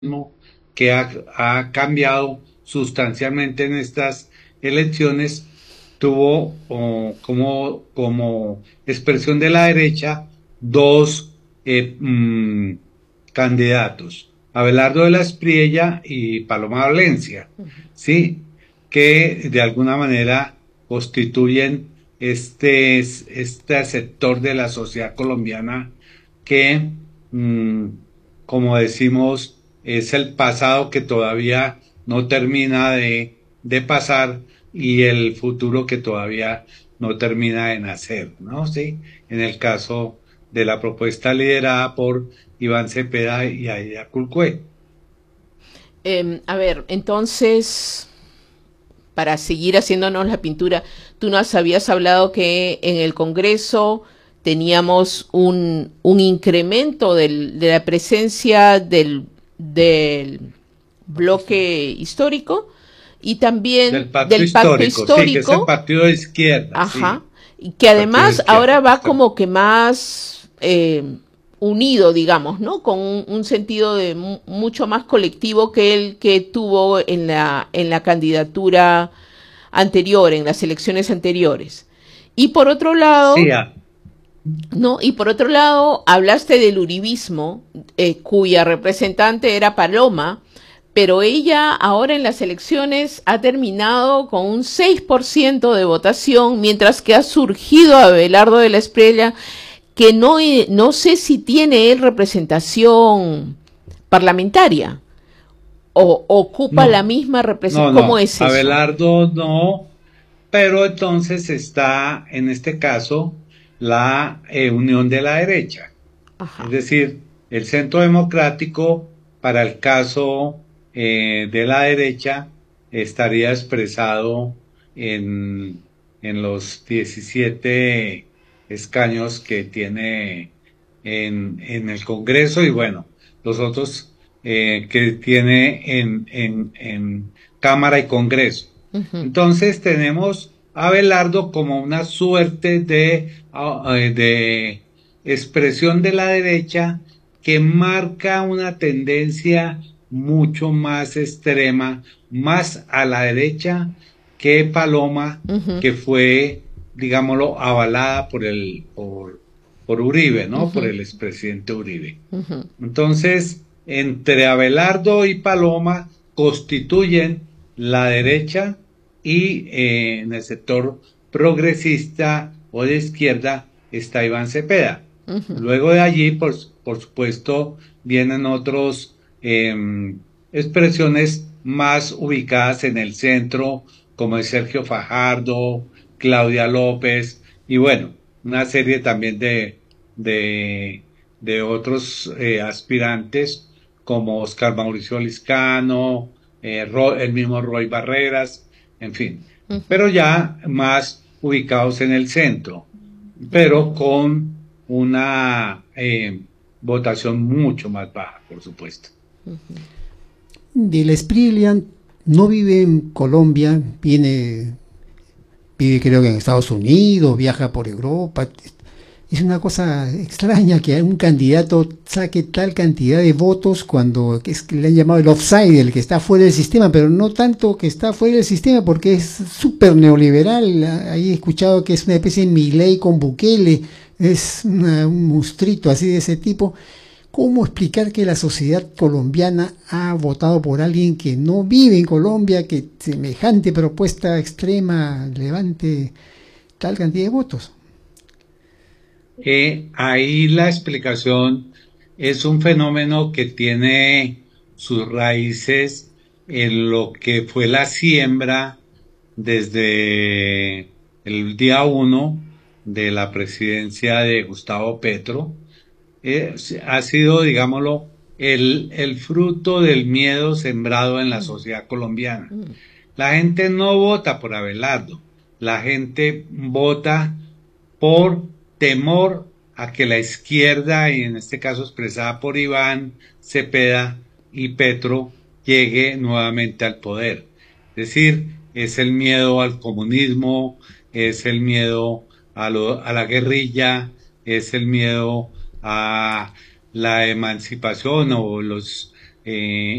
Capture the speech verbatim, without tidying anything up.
que ha, ha cambiado sustancialmente en estas elecciones, tuvo oh, como, como expresión de la derecha dos eh, mm, candidatos, Abelardo de la Espriella y Paloma Valencia, ¿sí? Que de alguna manera constituyen este, este sector de la sociedad colombiana que, mm, como decimos, es el pasado que todavía no termina de, de pasar y el futuro que todavía no termina de nacer, ¿no? Sí, en el caso de la propuesta liderada por Iván Cepeda y Aida Culcué. Eh, a ver, entonces, para seguir haciéndonos la pintura, tú nos habías hablado que en el Congreso teníamos un, un incremento del, de la presencia del, del bloque histórico y también Del pacto del pacto histórico, sí, que es el histórico, partido de izquierda, ajá, sí, y que partido de además izquierda, ahora va justamente. como que más eh, unido, digamos, ¿no? Con un, un sentido de mu mucho más colectivo que el que tuvo en la, en la candidatura anterior, en las elecciones anteriores. Y por otro Sí, lado, ah, ¿no? Y por otro lado, hablaste del uribismo, eh, cuya representante era Paloma, pero ella ahora en las elecciones ha terminado con un seis por ciento de votación, mientras que ha surgido Abelardo de la Espriella, que no, no sé si tiene él representación parlamentaria o ocupa la no, misma representación. no, ¿Cómo no, es eso? Abelardo no, pero entonces está en este caso la eh, unión de la derecha. Es Ajá. decir, el Centro Democrático, para el caso eh, de la derecha, estaría expresado en, en los diecisiete escaños que tiene en, en el Congreso y bueno, los otros eh, que tiene en, en, en Cámara y Congreso. Uh-huh. Entonces tenemos a Abelardo como una suerte de, ah, eh, de expresión de la derecha que marca una tendencia mucho más extrema, más a la derecha que Paloma, Uh-huh. que fue, digámoslo, avalada por el, por, por Uribe, ¿no? Por Uh-huh. el expresidente Uribe. Uh-huh. Entonces, entre Abelardo y Paloma constituyen la derecha y eh, en el sector progresista o de izquierda está Iván Cepeda. Uh-huh. Luego de allí, por, por supuesto, vienen otros eh, expresiones más ubicadas en el centro, como es Sergio Fajardo, Claudia López, y bueno, una serie también de, de, de otros eh, aspirantes, como Oscar Mauricio Liscano, eh, Ro, el mismo Roy Barreras, en fin, Uh-huh. pero ya más ubicados en el centro, Uh-huh. pero con una eh, votación mucho más baja, por supuesto. De la Sprilia no vive en Colombia, viene, vive creo que en Estados Unidos, viaja por Europa. Es una cosa extraña que un candidato saque tal cantidad de votos cuando es que le han llamado el offside, el que está fuera del sistema, pero no tanto que está fuera del sistema porque es súper neoliberal. Ahí he escuchado que es una especie de Milei con Bukele, es una, un monstruito así de ese tipo. ¿Cómo explicar que la sociedad colombiana ha votado por alguien que no vive en Colombia, que semejante propuesta extrema levante tal cantidad de votos? Eh, ahí la explicación es un fenómeno que tiene sus raíces en lo que fue la siembra desde el día uno de la presidencia de Gustavo Petro. Eh, ha sido, digámoslo, el, el fruto del miedo sembrado en la sociedad colombiana. La gente no vota por Abelardo, la gente vota por temor a que la izquierda, y en este caso expresada por Iván Cepeda y Petro, llegue nuevamente al poder. Es decir, es el miedo al comunismo, es el miedo a, lo, a la guerrilla, es el miedo a la emancipación o los eh,